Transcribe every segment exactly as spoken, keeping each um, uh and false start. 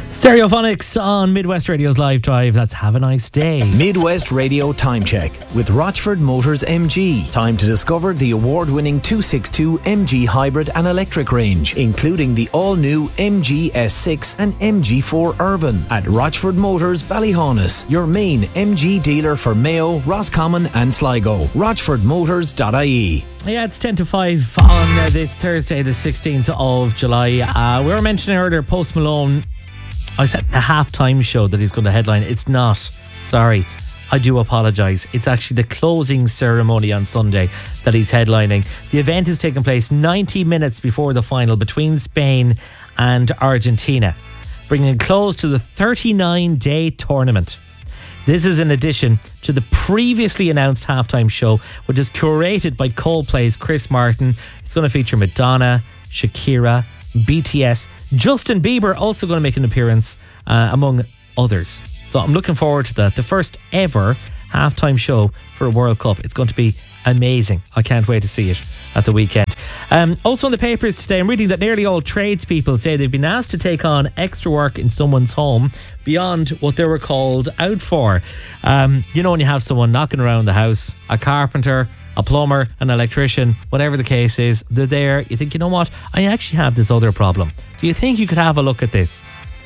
Stereophonics on Midwest Radio's Live Drive. That's Have a Nice Day. Midwest Radio Time Check with Rochford Motors M G. Time to discover the award-winning two sixty-two M G hybrid and electric range, including the all-new M G S six and M G four Urban at Rochford Motors Ballyhaunis, your main M G dealer for Mayo, Roscommon and Sligo. rochford motors dot I E. Yeah, it's ten to five on uh, this Thursday, the sixteenth of July. Uh, we were mentioning earlier Post Malone. I said the halftime show that he's going to headline. It's not. Sorry. I do apologise. It's actually the closing ceremony on Sunday that he's headlining. The event is taking place ninety minutes before the final between Spain and Argentina, bringing a close to the thirty-nine day tournament. This is in addition to the previously announced halftime show, which is curated by Coldplay's Chris Martin. It's going to feature Madonna, Shakira, B T S, Justin Bieber also going to make an appearance, uh, among others. So I'm looking forward to that. The first ever halftime show for a World Cup. It's going to be amazing. I can't wait to see it at the weekend. Um, also in the papers today, I'm reading that nearly all tradespeople say they've been asked to take on extra work in someone's home beyond what they were called out for. Um, you know, when you have someone knocking around the house, a carpenter, a plumber, an electrician, whatever the case is, they're there. You think, you know what? I actually have this other problem. Do you think you could have a look at this?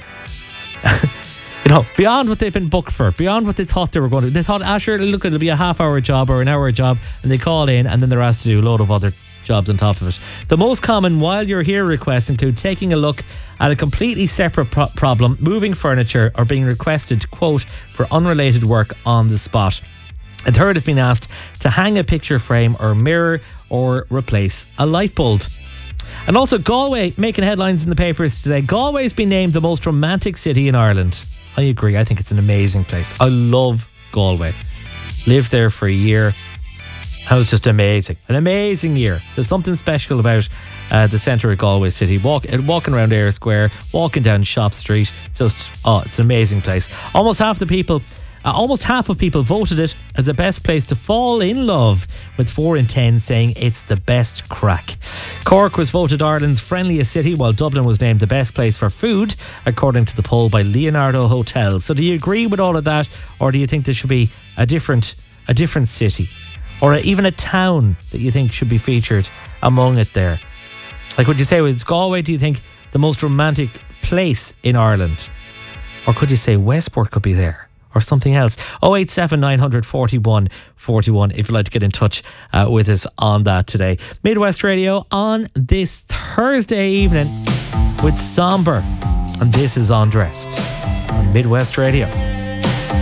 You know, beyond what they've been booked for, beyond what they thought they were going to. They thought, ah, sure, look, it'll be a half hour job or an hour job, and they call in and then they're asked to do a load of other jobs on top of it. The most common while you're here requests include taking a look at a completely separate pro- problem, moving furniture, or being requested to quote for unrelated work on the spot. A third have been asked to hang a picture frame or mirror or replace a light bulb. And also Galway making headlines in the papers today. Galway's been named the most romantic city in Ireland. I agree. I think it's an amazing place. I love Galway. Lived there for a year. That was just amazing. An amazing year. There's something special about uh, the centre of Galway City. Walk, walking around Eyre Square, walking down Shop Street. Just, oh, it's an amazing place. Almost half the people... Uh, almost half of people voted it as the best place to fall in love, with four in ten saying it's the best crack. Cork was voted Ireland's friendliest city, while Dublin was named the best place for food, according to the poll by Leonardo Hotels. So do you agree with all of that, or do you think there should be a different a different city, or a, even a town that you think should be featured among it there? Like, would you say it's Galway, do you think, the most romantic place in Ireland? Or could you say Westport could be there? Or something else? oh eight seven nine four one four one if you'd like to get in touch uh, with us on that today. Midwest Radio on this Thursday evening with Somber. And this is Undressed on Midwest Radio.